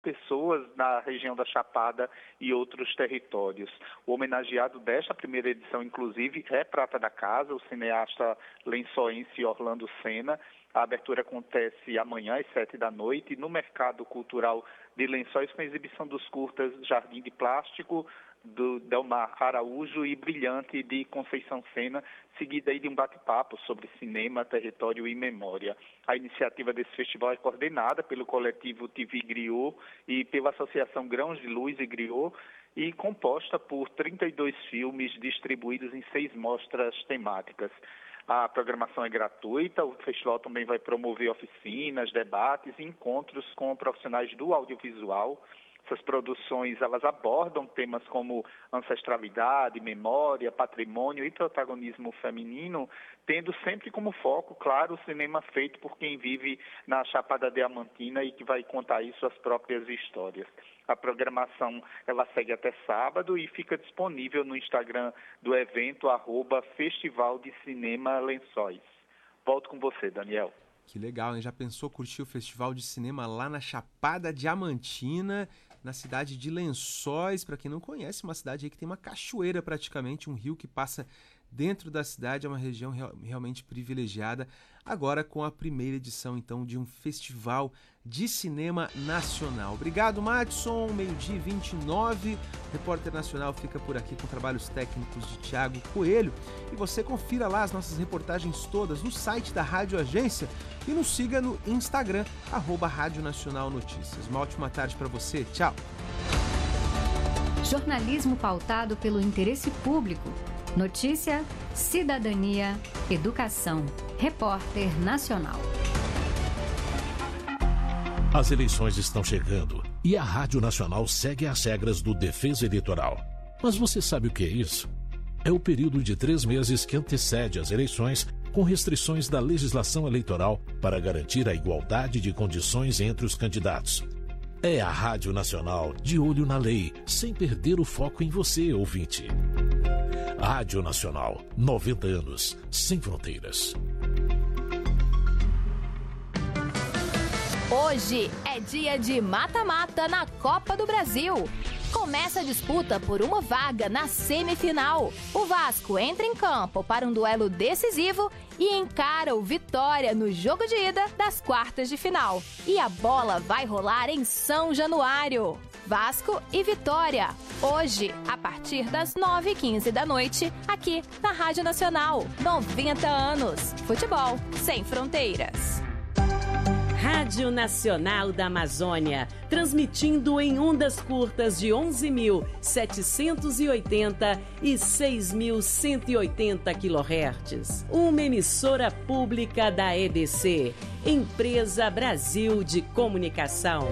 pessoas na região da Chapada e outros territórios. O homenageado desta primeira edição, inclusive, é prata da casa, o cineasta lençoense Orlando Senna. A abertura acontece amanhã às 19h no Mercado Cultural de Lençóis, com a exibição dos curtas Jardim de Plástico, do Delmar Araújo e Brilhante, de Conceição Sena, seguida aí de um bate-papo sobre cinema, território e memória. A iniciativa desse festival é coordenada pelo coletivo TV Griot e pela Associação Grãos de Luz e Griot, e composta por 32 filmes distribuídos em 6 mostras temáticas. A programação é gratuita, o festival também vai promover oficinas, debates e encontros com profissionais do audiovisual. Essas produções, elas abordam temas como ancestralidade, memória, patrimônio e protagonismo feminino, tendo sempre como foco, claro, o cinema feito por quem vive na Chapada Diamantina e que vai contar aí suas próprias histórias. A programação, ela segue até sábado e fica disponível no Instagram do evento, @Festival de Cinema Lençóis. Volto com você, Daniel. Que legal, hein? Já pensou curtir o Festival de Cinema lá na Chapada Diamantina, na cidade de Lençóis? Para quem não conhece, uma cidade aí que tem uma cachoeira praticamente, um rio que passa dentro da cidade, é uma região realmente privilegiada. Agora com a primeira edição, então, de um festival de cinema nacional. Obrigado, Madison. 12h29. O Repórter Nacional fica por aqui com trabalhos técnicos de Thiago Coelho. E você confira lá as nossas reportagens todas no site da Rádio Agência e nos siga no Instagram, @Rádio Nacional Notícias. Uma ótima tarde para você. Tchau. Jornalismo pautado pelo interesse público. Notícia, cidadania, educação. Repórter Nacional. As eleições estão chegando e a Rádio Nacional segue as regras do Defesa Eleitoral. Mas você sabe o que é isso? É o período de 3 meses que antecede as eleições, com restrições da legislação eleitoral para garantir a igualdade de condições entre os candidatos. É a Rádio Nacional de olho na lei, sem perder o foco em você, ouvinte. Rádio Nacional, 90 anos, sem fronteiras. Hoje é dia de mata-mata na Copa do Brasil. Começa a disputa por uma vaga na semifinal. O Vasco entra em campo para um duelo decisivo e encara o Vitória no jogo de ida das quartas de final. E a bola vai rolar em São Januário. Vasco e Vitória, hoje, a partir das 9h15 da noite, aqui na Rádio Nacional. 90 anos. Futebol sem fronteiras. Rádio Nacional da Amazônia, transmitindo em ondas curtas de 11.780 e 6.180 kHz. Uma emissora pública da EBC, Empresa Brasil de Comunicação.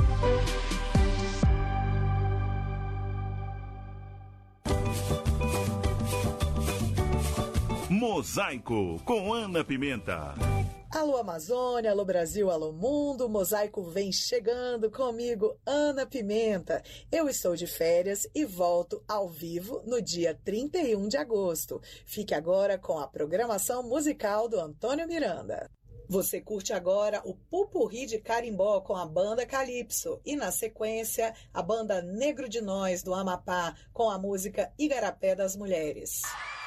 Mosaico, com Ana Pimenta. Alô Amazônia, alô Brasil, alô mundo, o Mosaico vem chegando comigo, Ana Pimenta. Eu estou de férias e volto ao vivo no dia 31 de agosto. Fique agora com a programação musical do Antônio Miranda. Você curte agora o Pupurri de Carimbó com a banda Calypso e, na sequência, a banda Negro de Nós do Amapá com a música Igarapé das Mulheres.